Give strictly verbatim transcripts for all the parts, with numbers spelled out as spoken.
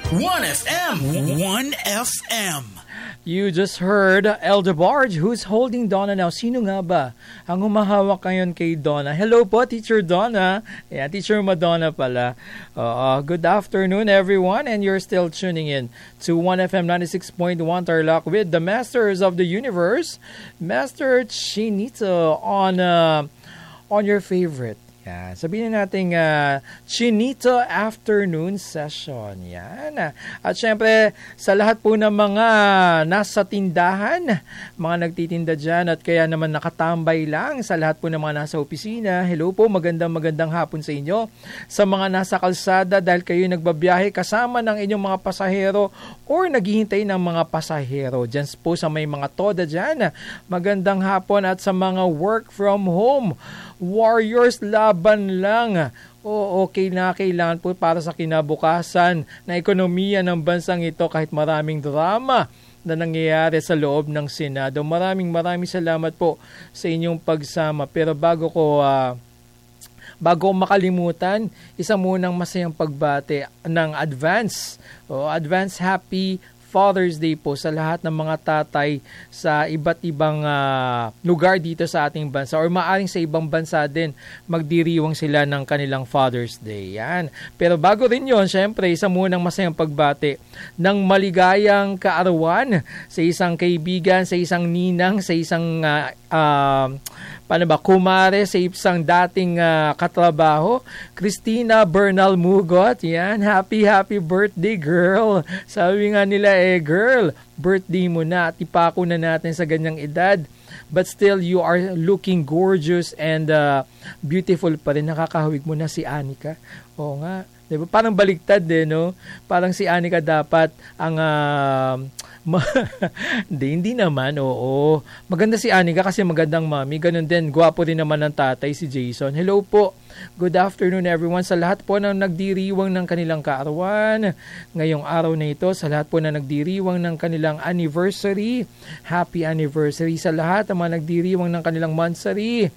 one F M. one F M. You just heard El DeBarge, who's holding Donna now. Sino nga ba ang humahawak ngayon kay Donna? Hello po, Teacher Donna. Yeah, Teacher Madonna pala. Uh, good afternoon, everyone. And you're still tuning in to one F M ninety-six point one Tarlac with the Masters of the Universe, Master Chinito on, uh, on your favorite. Yan. Sabihin natin uh, Chinito Afternoon Session. Yan. At syempre, sa lahat po ng mga nasa tindahan, mga nagtitinda dyan at kaya naman nakatambay lang, sa lahat po ng mga nasa opisina, hello po, magandang magandang hapon sa inyo. Sa mga nasa kalsada dahil kayo nagbabiyahe kasama ng inyong mga pasahero or naghihintay ng mga pasahero. Dyan po sa may mga toda dyan, magandang hapon. At sa mga work from home, warriors, laban lang. O okay na, kailangan po para sa kinabukasan na ekonomiya ng bansang ito kahit maraming drama na nangyayari sa loob ng Senado. Maraming maraming salamat po sa inyong pagsama. Pero bago ko uh, bago ko makalimutan, isa munang masayang pagbate ng advance. O, advance happy Father's Day po sa lahat ng mga tatay sa iba't ibang uh, lugar dito sa ating bansa or maaring sa ibang bansa din magdiriwang sila ng kanilang Father's Day. Yan. Pero bago rin yon, syempre, isa munang masayang pagbati ng maligayang kaarawan sa isang kaibigan, sa isang ninang, sa isang uh, uh, paano ba, kumare sa isang dating uh, katrabaho, Christina Bernal Mugot. Yan, happy, happy birthday, girl. Sabi nga nila, eh, girl, birthday mo na at ipako na natin sa ganyang edad. But still, you are looking gorgeous and uh, beautiful pa rin. Nakakahawig mo na si Anika. Oo nga. Diba? Parang baliktad eh, no? Parang si Anika dapat ang... Uh, Ma- hindi, hindi naman, oo. Maganda si Anika kasi magandang mami. Ganun din, gwapo din naman ng tatay si Jason. Hello po. Good afternoon everyone. Sa lahat po na nagdiriwang ng kanilang kaarawan ngayong araw na ito, sa lahat po na nagdiriwang ng kanilang anniversary, happy anniversary. Sa lahat ng mga nagdiriwang ng kanilang monthsary,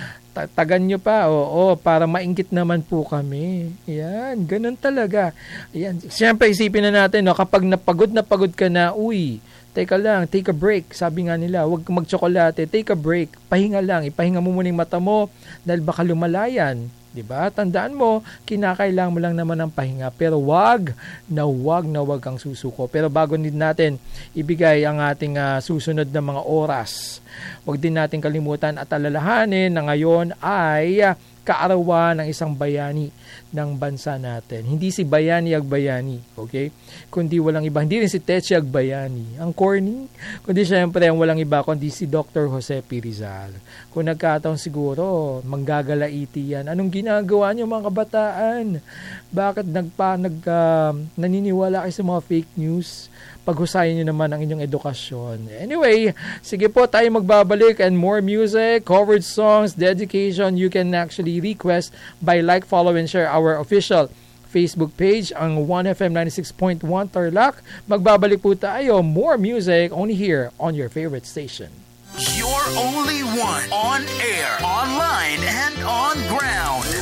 tagan nyo pa, oo, para maingit naman po kami. Yan, ganun talaga. Yan, siyempre isipin na natin, no, kapag napagod na pagod ka na, uy, teka lang, take a break. Sabi nga nila, huwag mag-tsokolate, take a break. Pahinga lang, ipahinga mo muna yung mata mo dahil baka lumalayan. Diba? Tandaan mo, kinakailangan mo lang naman ng pahinga. Pero wag na wag na wag ang susuko. Pero bago din natin ibigay ang ating uh, susunod na mga oras, wag din natin kalimutan at alalahanin na ngayon ay uh, kaarawan ng isang bayani ng bansa natin. Hindi si Bayani Agbayani, okay? Kundi walang iba. Hindi rin si Techi Agbayani. Ang corny. Kundi syempre ang walang iba, kundi si Doctor Jose P. Rizal. Kung nagkataon siguro, manggagalaiti yan. Anong ginagawa niyo mga kabataan? Bakit nagpa, nag, uh, naniniwala kayo sa mga fake news? Paghusayin nyo naman ang inyong edukasyon. Anyway, sige po tayo magbabalik and more music, covered songs, dedication, you can actually request by like, follow, and share our official Facebook page, ang one F M ninety-six point one Tarlac. Magbabalik po tayo, more music only here on your favorite station. You're only one on air, online, and on ground.